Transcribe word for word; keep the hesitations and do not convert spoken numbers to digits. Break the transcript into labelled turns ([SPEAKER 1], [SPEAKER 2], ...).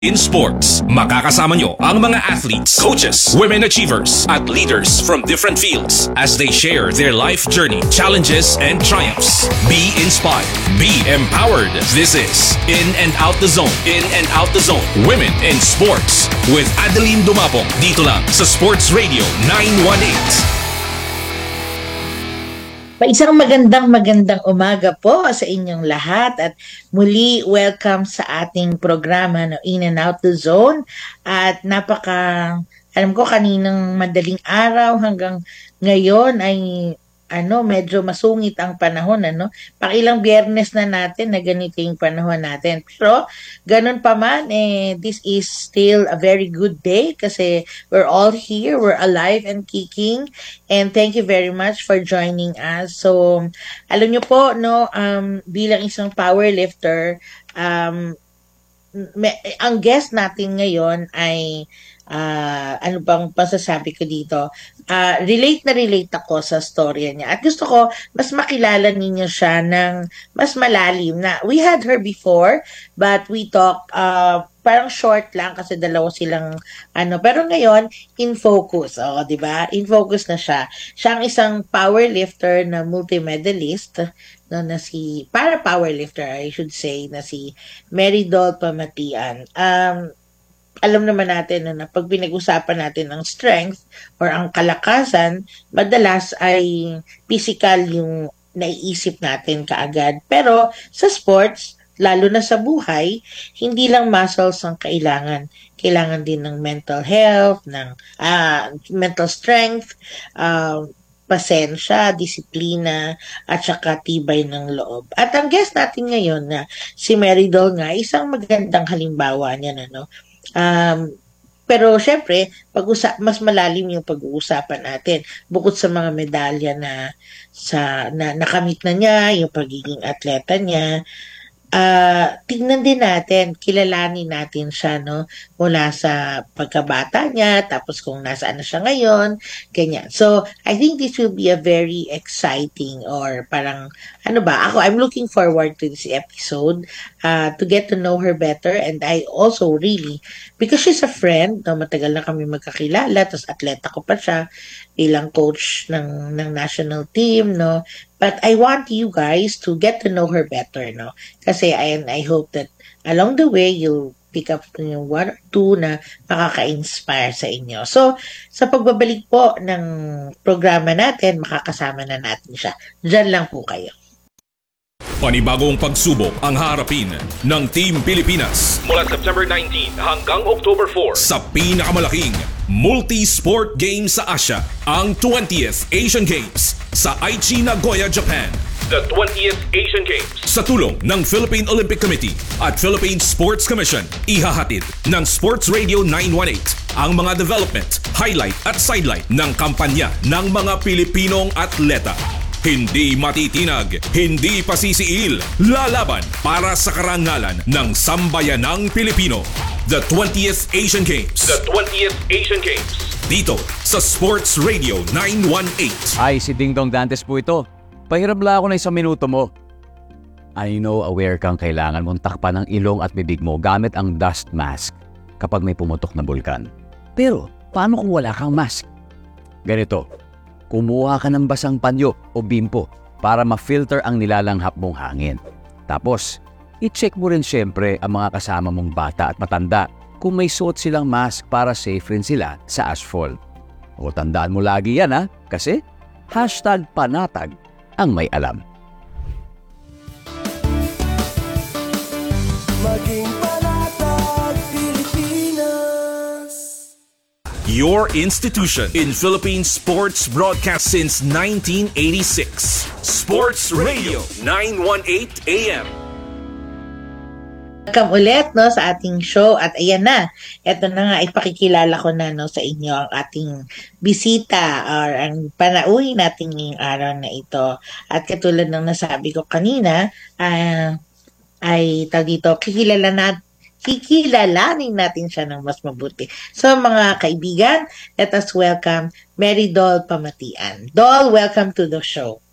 [SPEAKER 1] In sports, makakasama nyo ang mga athletes, coaches, women achievers, at leaders from different fields as they share their life journey, challenges, and triumphs. Be inspired. Be empowered. This is In and Out the Zone. In and Out the Zone. Women in Sports with Adeline Dumapong. Dito lang sa Sports Radio nine one eight.
[SPEAKER 2] Isang magandang magandang umaga po sa inyong lahat at muli welcome sa ating programa no, In and Out the Zone at napaka alam ko kaninang madaling araw hanggang ngayon ay ano medyo masungit ang panahon ano pakilang biyernes na natin na ganito yung panahon natin pero ganun pa man eh this is still a very good day kasi we're all here, we're alive and kicking, and thank you very much for joining us. So alam niyo po no um bilang isang powerlifter um may, ang guest natin ngayon ay uh, ano bang pasasabi ko dito, uh, relate na relate ako sa storya niya at gusto ko mas makilala ninyo siya ng mas malalim na we had her before but we talk uh, parang short lang kasi dalawa silang ano pero ngayon in focus oh di ba in focus na siya siya ang isang powerlifter na multi-medalist no, na si para powerlifter I should say na si Meridol Pamatian. Um alam naman natin no, na pag pinag-usapan natin ang strength or ang kalakasan, madalas ay physical yung naiisip natin kaagad. Pero sa sports, lalo na sa buhay, hindi lang muscles ang kailangan. Kailangan din ng mental health, ng uh, mental strength, uh, pasensya, disiplina, at saka tibay ng loob. At ang guest natin ngayon na si Meridol nga, isang magandang halimbawa niya na, no? Um, pero syempre, pag-usa- mas malalim yung pag-uusapan natin. Bukod sa mga medalya na, sa, na nakamit na niya, yung pagiging atleta niya, Uh, tingnan din natin, kilalanin natin siya, no? Mula sa pagkabata niya, tapos kung nasaan na siya ngayon, ganyan. So, I think this will be a very exciting or parang, ano ba, ako, I'm looking forward to this episode uh, to get to know her better and I also really, because she's a friend, no? Matagal na kami magkakilala, tapos atleta ko pa siya, bilang coach ng, ng national team, no? But I want you guys to get to know her better, no? Kasi I, I hope that along the way, you'll pick up you know, one or two na makaka-inspire sa inyo. So, sa pagbabalik po ng programa natin, makakasama na natin siya. Diyan lang po kayo.
[SPEAKER 1] Panibagong pagsubok ang harapin ng Team Pilipinas mula September nineteenth hanggang October fourth sa pinakamalaking multi-sport games sa Asia, ang twentieth Asian Games sa Aichi, Nagoya, Japan. The twentieth Asian Games sa tulong ng Philippine Olympic Committee at Philippine Sports Commission, ihahatid ng Sports Radio nine one eight ang mga development, highlight at sidelight ng kampanya ng mga Pilipinong atleta. Hindi matitinag, hindi pasisiil, lalaban para sa karangalan ng sambayanang Pilipino. The twentieth Asian Games. The twentieth Asian Games. Dito sa Sports Radio nine one eight.
[SPEAKER 3] Ay, si Ding Dong Dantes po ito. Pahiram lang ako na isang minuto mo. I know aware kang kailangan mong takpan ang ilong at bibig mo gamit ang dust mask kapag may pumutok na bulkan. Pero, paano kung wala kang mask? Ganito. Kumuha ka ng basang panyo o bimpo para ma-filter ang nilalanghap mong hangin. Tapos, i-check mo rin syempre ang mga kasama mong bata at matanda kung may suot silang mask para safe rin sila sa asphalt. O tandaan mo lagi yan ha, kasi hashtag panatag ang may alam.
[SPEAKER 4] Maging panatag Pilipinas.
[SPEAKER 1] Your institution in Philippine sports broadcast since nineteen eighty-six. Sports Radio nine one eight A M.
[SPEAKER 2] Welcome ulit no sa ating show at ayan na. Ito na nga ipakikilala ko na no sa inyo ang ating bisita or ang panauhin natin ngayong araw na ito. At katulad ng nasabi ko kanina, uh, ay tag dito kikilala natin kikilalanin natin siya ng mas mabuti. So mga kaibigan, let us welcome Meridol Pamatian. Dol, welcome to the show.